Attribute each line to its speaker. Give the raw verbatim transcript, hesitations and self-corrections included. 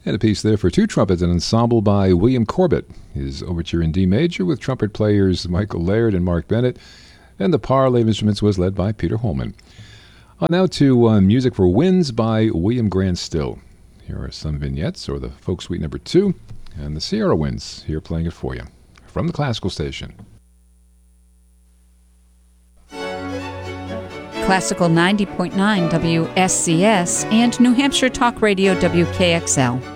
Speaker 1: And a piece there for two trumpets, an ensemble by William Corbett, his overture in D major with trumpet players Michael Laird and Mark Bennett, and the parley of instruments was led by Peter Holman. On now to uh, Music for Winds by William Grant Still. Here are some vignettes, or the folk suite number two, and the Sierra Winds here playing it for you from the Classical Station.
Speaker 2: Classical ninety point nine W S C S and New Hampshire Talk Radio W K X L.